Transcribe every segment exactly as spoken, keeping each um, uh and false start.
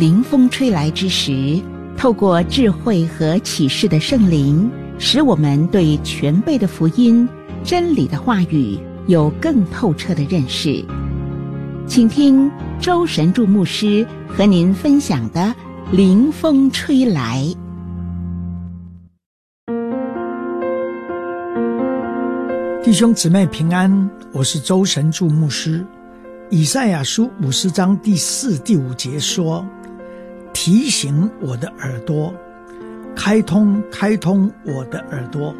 临风吹来之时，透过智慧和启示的圣灵，使我们对全备的福音、真理的话语有更透彻的认识。请听周神助牧师和您分享的临风吹来。 弟兄姊妹平安，我是周神助牧师。以赛亚书五十章第四、第五节说：提醒我的耳朵，开通开通我的耳朵。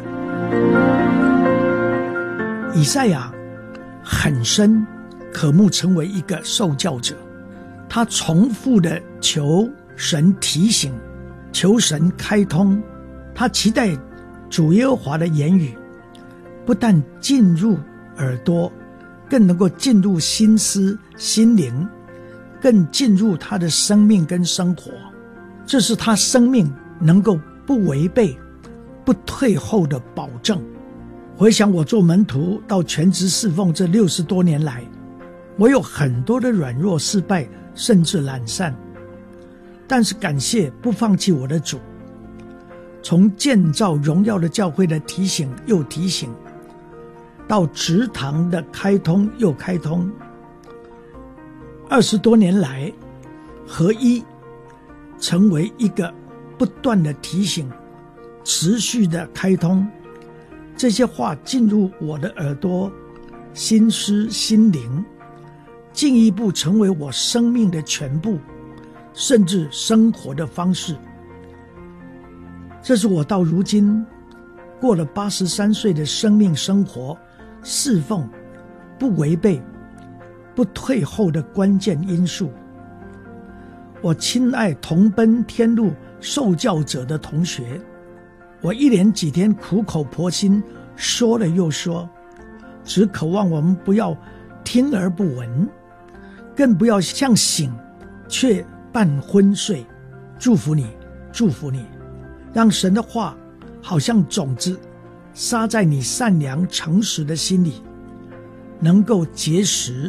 以赛亚很深渴慕成为一个受教者，他重复的求神提醒，求神开通，他期待主耶和华的言语不但进入耳朵，更能够进入心思心灵，更进入他的生命跟生活，这是他生命能够不违背不退后的保证。回想我做门徒到全职侍奉这六十多年来，我有很多的软弱失败甚至懒散，但是感谢不放弃我的主，从建造荣耀的教会的提醒又提醒，到职堂的开通又开通，二十多年来合一成为一个不断的提醒，持续的开通，这些话进入我的耳朵、心思、心灵，进一步成为我生命的全部，甚至生活的方式。这是我到如今过了八十三岁的生命生活侍奉不违背不退后的关键因素。我亲爱同奔天路受教者的同学，我一连几天苦口婆心说了又说，只渴望我们不要听而不闻，更不要像醒却半昏睡。祝福你，祝福你，让神的话好像种子撒在你善良诚实的心里，能够结实